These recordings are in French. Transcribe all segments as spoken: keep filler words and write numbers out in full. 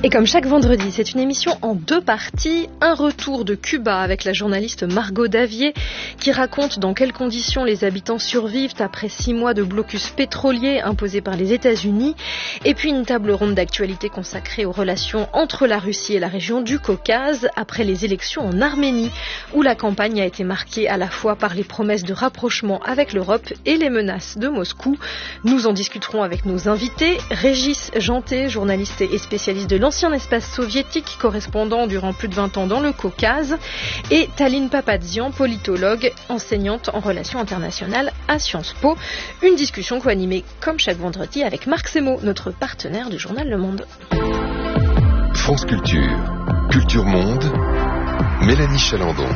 Et comme chaque vendredi, c'est une émission en deux parties. Un retour de Cuba avec la journaliste Margot Davier qui raconte dans quelles conditions les habitants survivent après six mois de blocus pétrolier imposé par les États-Unis. Et puis une table ronde d'actualité consacrée aux relations entre la Russie et la région du Caucase après les élections en Arménie où la campagne a été marquée à la fois par les promesses de rapprochement avec l'Europe et les menaces de Moscou. Nous en discuterons avec nos invités. Régis Janté, journaliste et spécialiste de l'ancien espace soviétique, correspondant durant plus de vingt ans dans le Caucase, et Taline Papazian, politologue, enseignante en relations internationales à Sciences Po. Une discussion co-animée comme chaque vendredi avec Marc Semo, notre partenaire du journal Le Monde. France Culture, Culture Monde, Mélanie Chalandon.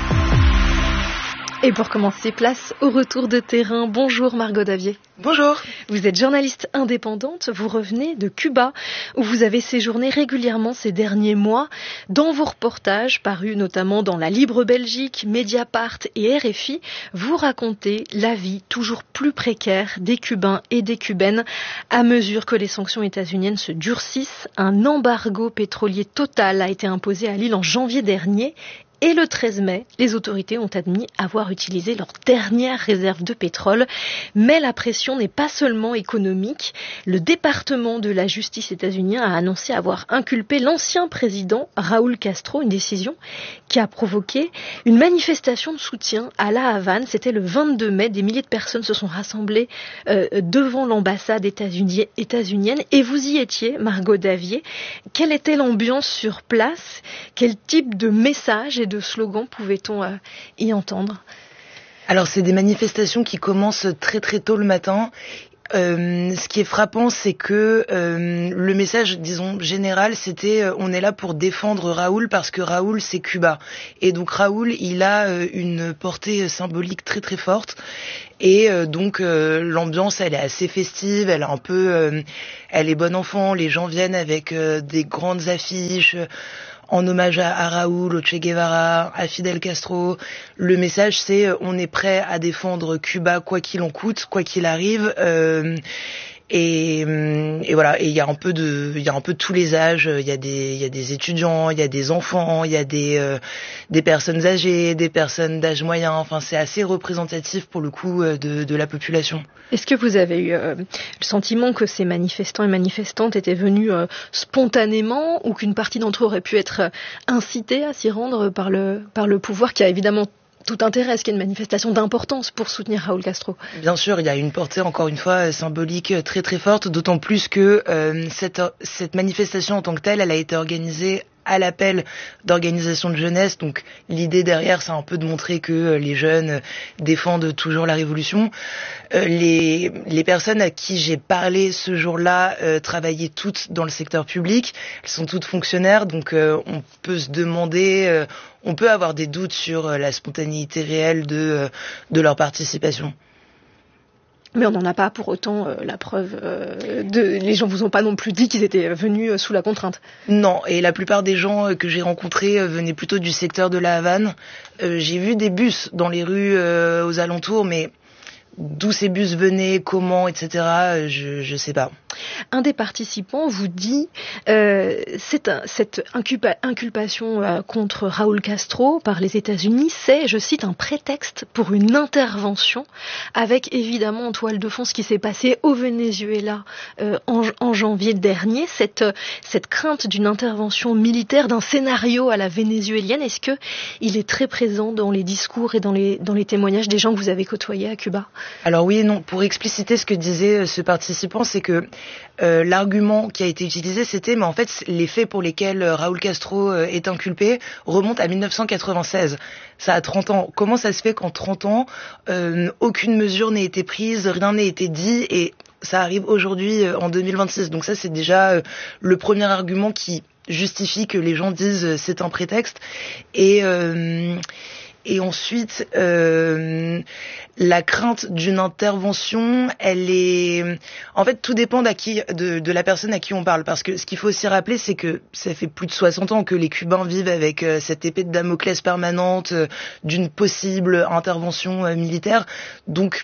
Et pour commencer, place au retour de terrain. Bonjour Margot Davier. Bonjour. Vous êtes journaliste indépendante, vous revenez de Cuba, où vous avez séjourné régulièrement ces derniers mois. Dans vos reportages, parus notamment dans La Libre Belgique, Mediapart et R F I, vous racontez la vie toujours plus précaire des Cubains et des Cubaines à mesure que les sanctions états-uniennes se durcissent. Un embargo pétrolier total a été imposé à l'île en janvier dernier. Et le treize mai, les autorités ont admis avoir utilisé leur dernière réserve de pétrole. Mais la pression n'est pas seulement économique. Le département de la justice états-unien a annoncé avoir inculpé l'ancien président Raúl Castro, une décision qui a provoqué une manifestation de soutien à La Havane. C'était le vingt-deux mai. Des milliers de personnes se sont rassemblées euh, devant l'ambassade états-unienne. Et vous y étiez, Margot Davier. Quelle était l'ambiance sur place? Quel type de message et de slogans pouvait-on euh, y entendre? Alors, c'est des manifestations qui commencent très très tôt le matin. Euh, ce qui est frappant, c'est que euh, le message, disons, général, c'était euh, on est là pour défendre Raoul parce que Raoul, c'est Cuba. Et donc Raoul, il a euh, une portée symbolique très très forte. Et euh, donc euh, l'ambiance, elle est assez festive, elle est un peu, euh, elle est bon enfant. Les gens viennent avec euh, des grandes affiches en hommage à, à Raoul, au Che Guevara, à Fidel Castro. Le message, c'est euh, on est prêt à défendre Cuba quoi qu'il en coûte, quoi qu'il arrive. Euh, et, et voilà. Et il y a un peu de, il y a un peu de tous les âges. Il y a des, il y a des étudiants, il y a des enfants, il y a des, euh, des personnes âgées, des personnes d'âge moyen. Enfin, c'est assez représentatif pour le coup de, de la population. Est-ce que vous avez eu euh, le sentiment que ces manifestants et manifestantes étaient venus euh, spontanément ou qu'une partie d'entre eux aurait pu être euh, incités à s'y rendre par le, par le pouvoir qui a évidemment tout intérêt à ce qu'il y ait une manifestation d'importance pour soutenir Raúl Castro? Bien sûr, il y a une portée, encore une fois, symbolique très très forte, d'autant plus que euh, cette, cette manifestation en tant que telle, elle a été organisée à l'appel d'organisations de jeunesse. Donc l'idée derrière, c'est un peu de montrer que les jeunes défendent toujours la révolution. Euh, les, les personnes à qui j'ai parlé ce jour-là euh, travaillaient toutes dans le secteur public. Elles sont toutes fonctionnaires, donc euh, on peut se demander, euh, on peut avoir des doutes sur euh, la spontanéité réelle de, euh, de leur participation. Mais on n'en a pas pour autant euh, la preuve. Euh, de... Les gens vous ont pas non plus dit qu'ils étaient venus euh, sous la contrainte. Non, et la plupart des gens euh, que j'ai rencontrés euh, venaient plutôt du secteur de La Havane. Euh, j'ai vu des bus dans les rues euh, aux alentours, mais d'où ces bus venaient, comment, et cetera, je je sais pas. Un des participants vous dit euh, c'est un, cette inculpa, inculpation euh, contre Raúl Castro par les États-Unis, c'est, je cite, un prétexte pour une intervention, avec évidemment en toile de fond ce qui s'est passé au Venezuela euh, en, en janvier dernier, cette, cette crainte d'une intervention militaire, d'un scénario à la vénézuélienne. Est-ce que il est très présent dans les discours et dans les, dans les témoignages des gens que vous avez côtoyés à Cuba? Alors oui et non. Pour expliciter ce que disait ce participant, c'est que Euh, l'argument qui a été utilisé, c'était, mais en fait, les faits pour lesquels euh, Raúl Castro euh, est inculpé remontent à dix-neuf cent quatre-vingt-seize. Ça a trente ans. Comment ça se fait qu'en trente ans, euh, aucune mesure n'ait été prise, rien n'ait été dit, et ça arrive aujourd'hui, euh, en deux mille vingt-six. Donc ça, c'est déjà euh, le premier argument qui justifie que les gens disent euh, c'est un prétexte. Et... Euh, Et ensuite, euh, la crainte d'une intervention, elle est... En fait, tout dépend d'à qui, de, de la personne à qui on parle. Parce que ce qu'il faut aussi rappeler, c'est que ça fait plus de soixante ans que les Cubains vivent avec euh, cette épée de Damoclès permanente euh, d'une possible intervention euh, militaire. Donc,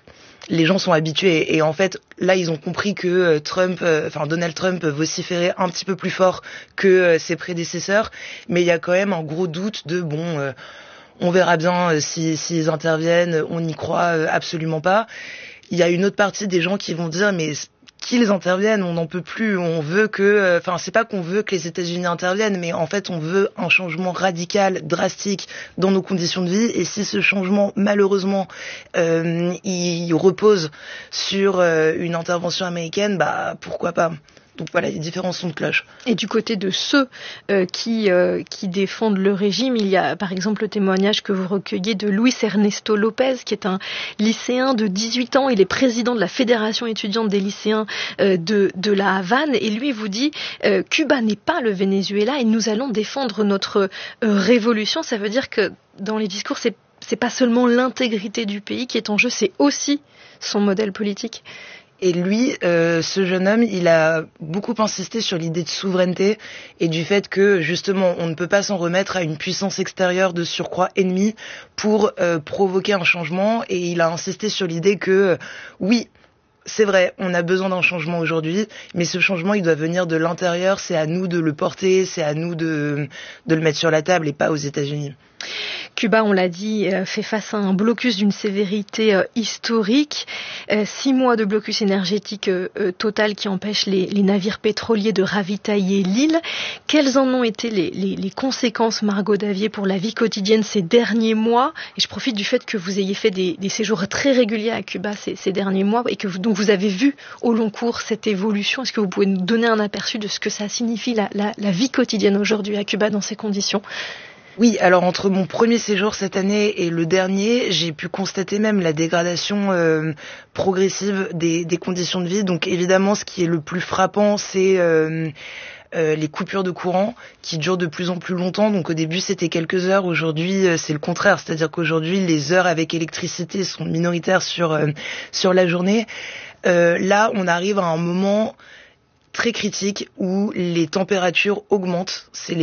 les gens sont habitués. Et en fait, là, ils ont compris que Trump, enfin Donald Trump vociférait un petit peu plus fort que ses prédécesseurs. Mais il y a quand même un gros doute de bon, euh, on verra bien si s'ils interviennent, on n'y croit absolument pas. Il y a une autre partie des gens qui vont dire mais qu'ils interviennent, on n'en peut plus, on veut que, enfin c'est pas qu'on veut que les États-Unis interviennent, mais en fait on veut un changement radical, drastique dans nos conditions de vie, et si ce changement malheureusement euh, il repose sur euh, une intervention américaine, bah pourquoi pas. Donc voilà, il y a différents sons de cloche. Et du côté de ceux euh, qui, euh, qui défendent le régime, il y a par exemple le témoignage que vous recueillez de Luis Ernesto Lopez, qui est un lycéen de dix-huit ans. Il est président de la Fédération étudiante des lycéens euh, de, de la Havane. Et lui vous dit euh, Cuba n'est pas le Venezuela et nous allons défendre notre euh, révolution. Ça veut dire que dans les discours, c'est, c'est pas seulement l'intégrité du pays qui est en jeu, c'est aussi son modèle politique. Et lui, euh, ce jeune homme, il a beaucoup insisté sur l'idée de souveraineté et du fait que, justement, on ne peut pas s'en remettre à une puissance extérieure de surcroît ennemie pour euh, provoquer un changement. Et il a insisté sur l'idée que, euh, oui, c'est vrai, on a besoin d'un changement aujourd'hui, mais ce changement, il doit venir de l'intérieur. C'est à nous de le porter, c'est à nous de, de le mettre sur la table et pas aux États-Unis. Cuba, on l'a dit, fait face à un blocus d'une sévérité historique. Six mois de blocus énergétique total qui empêche les, les navires pétroliers de ravitailler l'île. Quelles en ont été les, les, les conséquences, Margot Davier, pour la vie quotidienne ces derniers mois? Et je profite du fait que vous ayez fait des, des séjours très réguliers à Cuba ces, ces derniers mois et que vous, donc vous avez vu au long cours cette évolution. Est-ce que vous pouvez nous donner un aperçu de ce que ça signifie la, la, la vie quotidienne aujourd'hui à Cuba dans ces conditions? Oui, alors entre mon premier séjour cette année et le dernier, j'ai pu constater même la dégradation euh, progressive des, des conditions de vie. Donc évidemment, ce qui est le plus frappant, c'est euh, euh, les coupures de courant qui durent de plus en plus longtemps. Donc au début, c'était quelques heures. Aujourd'hui, euh, c'est le contraire. C'est-à-dire qu'aujourd'hui, les heures avec électricité sont minoritaires sur, euh, sur la journée. Euh, là, on arrive à un moment très critique où les températures augmentent. C'est les